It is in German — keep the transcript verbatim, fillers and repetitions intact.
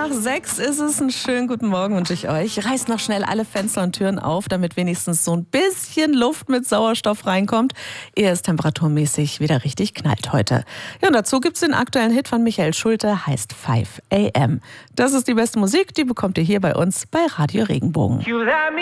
nach sechs ist es. Einen schönen guten Morgen wünsche ich euch. Reißt noch schnell alle Fenster und Türen auf, damit wenigstens so ein bisschen Luft mit Sauerstoff reinkommt, ehe es temperaturmäßig wieder richtig knallt heute. Ja, und dazu gibt es den aktuellen Hit von Michael Schulte, heißt five a m. Das ist die beste Musik, die bekommt ihr hier bei uns bei Radio Regenbogen.